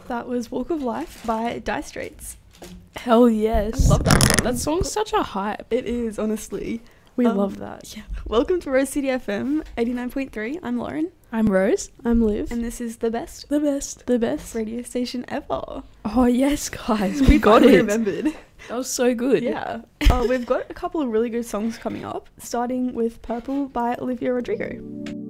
That was Walk of Life by Dire Straits. Hell yes. I love that song. That song's such a hype. It is, honestly. We love that. Yeah. Welcome to Rose City FM 89.3. I'm Lauren. I'm Rose. I'm Liv. And this is the best The best. radio station ever. Oh, yes, guys. We got finally it. remembered. That was so good. Yeah. We've got a couple of really good songs coming up, starting with Purple by Olivia Rodrigo.